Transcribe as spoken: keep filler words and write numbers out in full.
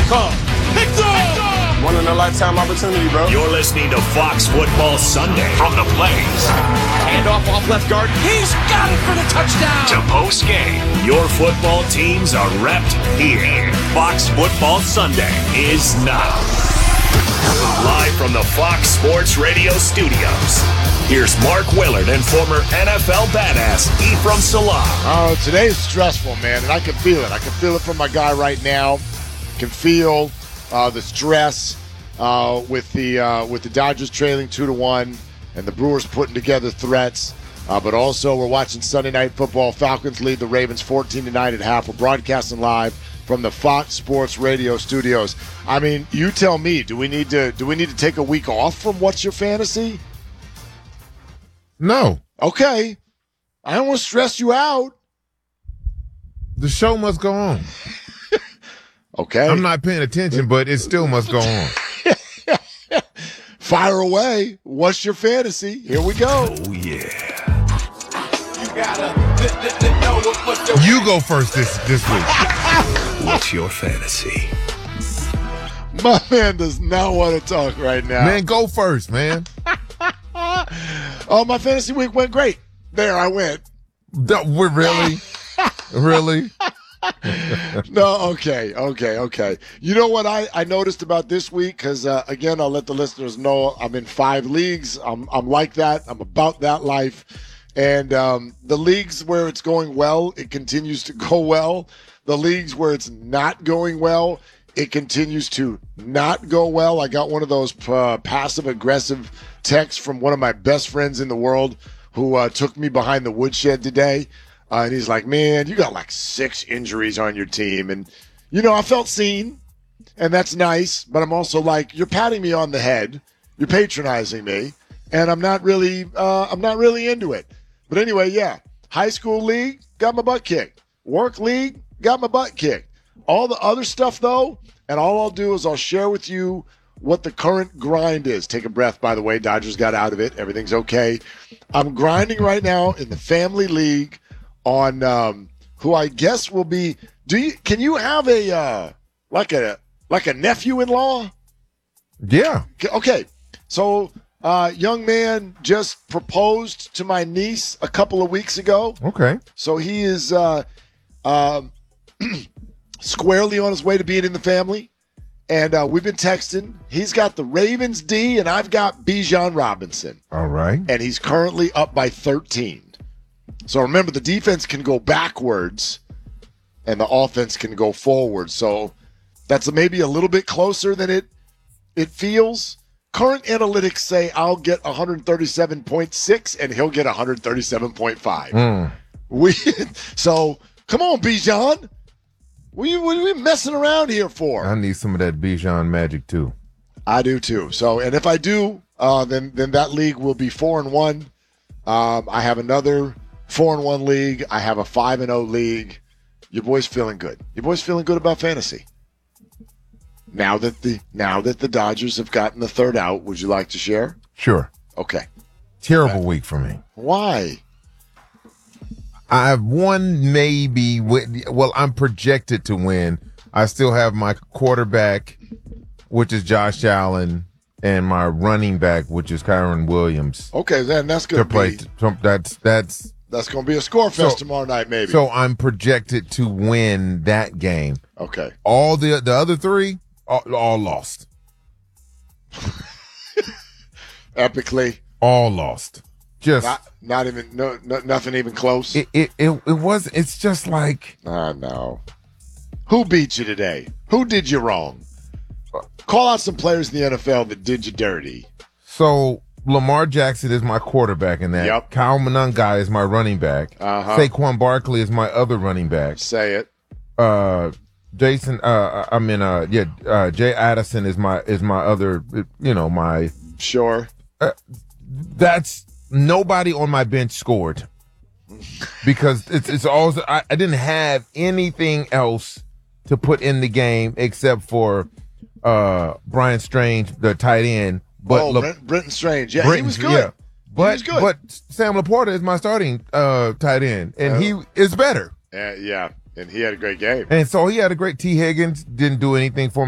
Call. Picked off! One in a lifetime opportunity, bro. You're listening to Fox Football Sunday from the Blaze. Handoff off left guard. He's got it for the touchdown. To post game. Your football teams are repped here. Fox Football Sunday is now. Live from the Fox Sports Radio studios. Here's Mark Willard and former N F L badass Ephraim Salah. Oh, today's stressful, man, and I can feel it. I can feel it from my guy right now. Can feel uh, the stress uh, with the uh, with the Dodgers trailing two to one, and the Brewers putting together threats. Uh, but also, we're watching Sunday Night Football. Falcons lead the Ravens fourteen to nine at half. We're broadcasting live from the Fox Sports Radio studios. I mean, you tell me. Do we need to do we need to take a week off from What's Your Fantasy? No. Okay. I don't want to stress you out. The show must go on. Okay. I'm not paying attention, but it still must go on. Fire away. What's your fantasy? Here we go. Oh, yeah. You gotta know what's your You go first this, this week. What's your fantasy? My man does not want to talk right now. Man, go first, man. Oh, my fantasy week went great. There I went. That- We're really? Really? No, okay, okay, okay. You know what I, I noticed about this week? Because, uh, again, I'll let the listeners know I'm in five leagues. I'm, I'm like that. I'm about that life. And um, the leagues where it's going well, it continues to go well. The leagues where it's not going well, it continues to not go well. I got one of those uh, passive-aggressive texts from one of my best friends in the world who uh, took me behind the woodshed today. Uh, and he's like, man, you got like six injuries on your team. And, you know, I felt seen, and that's nice. But I'm also like, you're patting me on the head. You're patronizing me. And I'm not really uh, I'm not really into it. But anyway, yeah, high school league, got my butt kicked. Work league, got my butt kicked. All the other stuff, though, and all I'll do is I'll share with you what the current grind is. Take a breath, by the way. Dodgers got out of it. Everything's okay. I'm grinding right now in the family league on um, who I guess will be. Do you? Can you have a uh, like a like a nephew-in-law? Yeah. Okay, so uh, young man just proposed to my niece a couple of weeks ago. Okay. So he is uh, uh, squarely on his way to being in the family. And uh, we've been texting. He's got the Ravens D, and I've got Bijan Robinson. All right. And he's currently up by thirteen. So remember, the defense can go backwards, and the offense can go forward. So that's maybe a little bit closer than it it feels. Current analytics say I'll get one thirty-seven point six, and he'll get one thirty-seven point five. Mm. We so come on, Bijan. What are, you, what are we messing around here for? I need some of that Bijan magic, too. I do, too. So, and if I do, uh, then then that league will be four and one. Um, I have another four and one league. I have a five and zero league. Your boy's feeling good. Your boy's feeling good about fantasy. Now that the now that the Dodgers have gotten the third out, would you like to share? Sure. Okay. Terrible week for me. Why? I've won maybe. Well, I'm projected to win. I still have my quarterback, which is Josh Allen, and my running back, which is Kyron Williams. Okay, then that's To going to play. be To, that's that's. that's going to be a score fest So- tomorrow night, maybe. So I'm projected to win that game. okay. All the the other three, all, all lost. Epically, All lost. Just not not even no, no nothing even close. it, it it it was. It's just like. I know. Who beat you today? Who did you wrong? Call out some players in the N F L that did you dirty. So Lamar Jackson is my quarterback in that. Yep. Kyle Monangai is my running back. Uh-huh. Saquon Barkley is my other running back. Say it. Uh, Jason. Uh, I mean, uh, yeah. Uh, Jay Addison is my is my other. You know, my. Sure. That's nobody on my bench scored because it's it's also I, I didn't have anything else to put in the game except for uh, Brian Strange, the tight end. But oh, La- Brent, Brenton Strange. Yeah, Brenton, he was good. Yeah. But was good. but Sam Laporta is my starting uh, tight end, and Oh. he is better. Uh, yeah, and he had a great game. And so he had a great. T. Higgins didn't do anything for me.